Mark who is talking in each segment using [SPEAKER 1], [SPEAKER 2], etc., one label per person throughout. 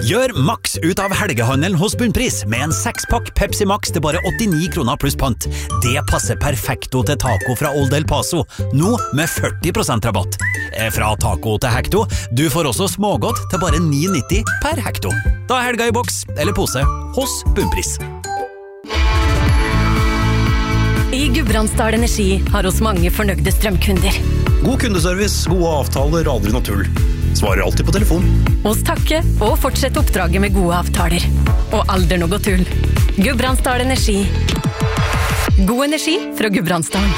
[SPEAKER 1] Gjør maks ut av helgehandelen hos Bunnpris med en 6-pakk Pepsi Max til bare 89 kroner pluss pant. Det passer perfekto til taco fra Old El Paso, nå med 40% rabatt. Fra taco til hekto, du får også smågodt til bare 9,90 per hekto. Da er helga i boks eller pose hos Bunnpris.
[SPEAKER 2] I Gudbrandsdal Energi har oss mange fornøyde strømkunder.
[SPEAKER 3] God kundeservice, gode avtaler, aldri noe tull. Svarer alltid på telefon.
[SPEAKER 2] Oss takke og fortsette oppdraget med gode avtaler. Og aldri noe tull. Gudbrandsdal Energi. God energi fra Gudbrandsdalen.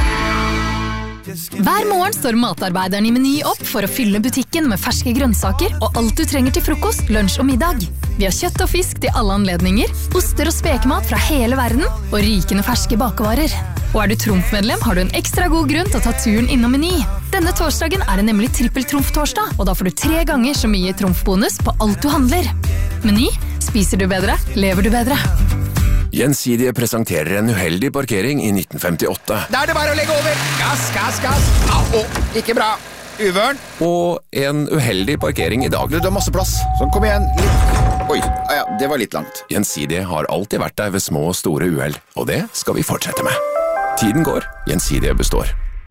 [SPEAKER 4] Hver morgen står matarbeideren i Meny opp for å fylle butikken med ferske grønnsaker og alt du trenger til frokost, lunsj og middag. Vi har kjøtt og fisk til alle anledninger, oster og spekemat fra hele verden og rykende ferske bakevarer. Og du Trumf-medlem, har du en ekstra god grunn til å ta turen innom Meny. Denne torsdagen det nemlig trippel-Trumf-torsdag, og da får du 3 ganger så mye Trumf-bonus på alt du handler. Meny, spiser du bedre, lever du bedre.
[SPEAKER 5] Gjensidige presenterer en uheldig parkering i 1958.
[SPEAKER 6] Da det bare å legge over. Gass, gass, gass. Au, ikke bra. Uvørn.
[SPEAKER 5] Og en uheldig parkering i dag.
[SPEAKER 6] Du har masse plass. Sånn, kom igjen. Oi, ja, det var litt langt.
[SPEAKER 5] Gjensidige har alltid vært der ved små og store uheld, og det skal vi fortsette med. Tiden går, Gjensidige består.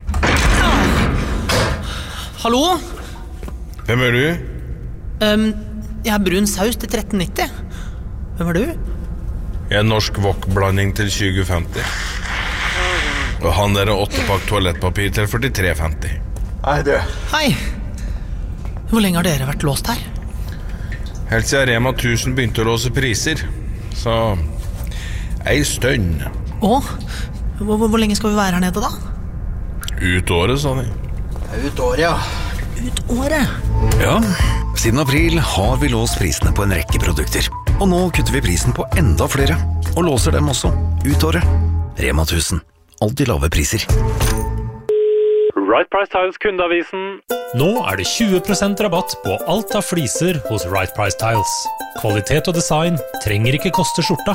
[SPEAKER 7] Hallo?
[SPEAKER 8] Hvem er du?
[SPEAKER 7] Jeg har brun saus til 13,90. Hvem er du?
[SPEAKER 8] Jeg er norsk wok-blanding til 2050. Og han der 8-pakk toalettpapir til 43,50.
[SPEAKER 6] Hei, du.
[SPEAKER 7] Hei. Hvor lenge har dere vært låst her?
[SPEAKER 8] Helt siden Rema 1000 begynte å låse priser. Så ei stund.
[SPEAKER 7] Hvor lenge skal vi være her nede da?
[SPEAKER 8] Ut året, sa de.
[SPEAKER 6] Ut året, ja.
[SPEAKER 7] Ut året?
[SPEAKER 3] Ja, siden april har vi låst prisene på en rekke produkter. Og nå kutter vi prisen på enda flere, og låser dem også, ut året. Rema 1000, alltid lave priser.
[SPEAKER 9] Right Price Tiles kundeavisen. Nå det 20% rabatt på alt av fliser hos Right Price Tiles. Kvalitet og design trenger ikke koste skjorta.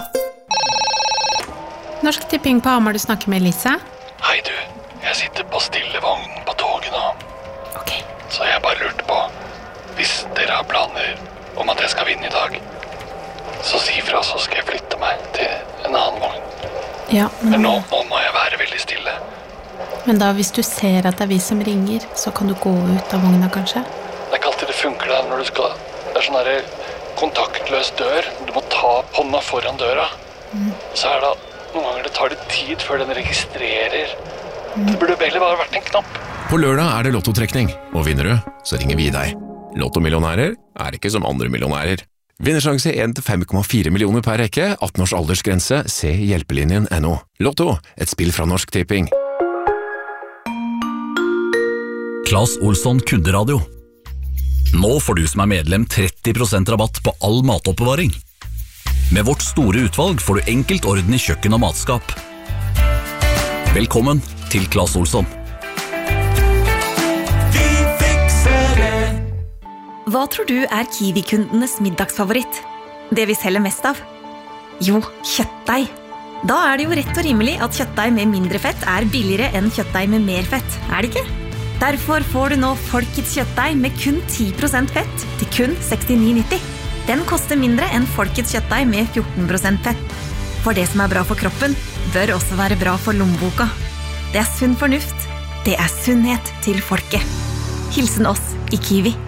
[SPEAKER 10] Norsk Tipping på Hamar, du snakker med Elise.
[SPEAKER 11] Hei du, jeg sitter på stillevognen på toget nå.
[SPEAKER 10] Ok.
[SPEAKER 11] Så jeg bare lurte på, hvis dere har planer om at jeg skal vinne i dag, så si fra, så skal jeg flytte meg til en annen vogn.
[SPEAKER 10] Ja,
[SPEAKER 11] men nå må jeg være veldig stille.
[SPEAKER 10] Men da, hvis du ser at det vi som ringer, så kan du gå ut av vogna, kanskje?
[SPEAKER 11] Det ikke alltid det funker da, når du skal... Det sånn der kontaktløs dør. Du må ta hånda foran døra. Så det noen ganger det tar litt tid før den registrerer. Det burde heller bare vært en knapp.
[SPEAKER 5] På lørdag det lottotrekning, og vinner du, så ringer vi deg. Lottomillionærer ikke som andre millionærer. Vinnersjanse 1-5,4 millioner per rekke, 18 års aldersgrense, se hjelpelinjen.no. Lotto, et spill fra Norsk Tipping.
[SPEAKER 1] Claes Olsson Kunderadio. Nå får du som medlem 30% rabatt på all matoppbevaring. Med vårt store utvalg får du enkelt orden i kjøkken og matskap. Velkommen til Claes Olsson.
[SPEAKER 12] Hva tror du Kiwi-kundenes middagsfavoritt? Det vi selger mest av? Jo, kjøttdeig. Da det jo rett og rimelig at kjøttdeig med mindre fett billigere enn kjøttdeig med mer fett, det ikke? Derfor får du nå Folkets kjøttdeig med kun 10% fett til kun 69,90. Den koster mindre enn Folkets kjøttdeig med 14% fett. For det som bra for kroppen, bør også være bra for lommeboka. Det sunn fornuft. Det sunnhet til folket. Hilsen oss i Kiwi.